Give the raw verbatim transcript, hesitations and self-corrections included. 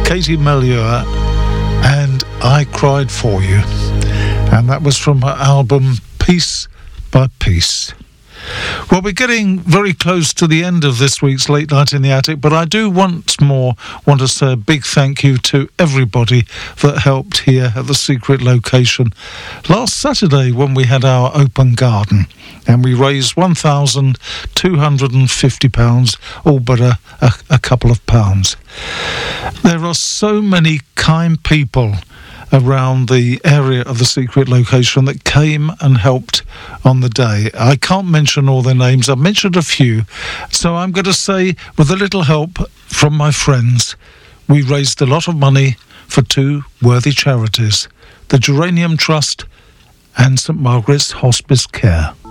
Katie Melua and I Cried For You. And that was from her album Piece by Piece. Well, we're getting very close to the end of this week's Late Night in the Attic, but I do once more want to say a big thank you to everybody that helped here at the secret location last Saturday when we had our open garden, and we raised one thousand two hundred fifty pounds, all but a, a, a couple of pounds. There are so many kind people around the area of the secret location that came and helped on the day. I can't mention all their names. I've mentioned a few. So I'm going to say, with a little help from my friends, we raised a lot of money for two worthy charities, the Geranium Trust and St Margaret's Hospice Care.